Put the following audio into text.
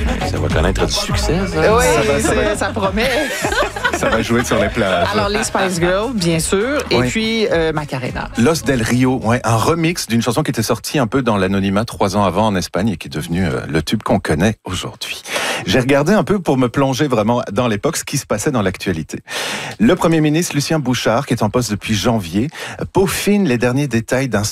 Ça va connaître du succès, ça. Oui, ça promet. Ça va jouer sur les plages. Alors, les Spice Girls, bien sûr, et Oui. puis Macarena. Los del Rio, ouais, un remix d'une chanson qui était sortie un peu dans l'anonymat 3 ans avant en Espagne et qui est devenue le tube qu'on connaît aujourd'hui. J'ai regardé un peu pour me plonger vraiment dans l'époque, ce qui se passait dans l'actualité. Le Premier ministre Lucien Bouchard, qui est en poste depuis janvier, peaufine les derniers détails d'un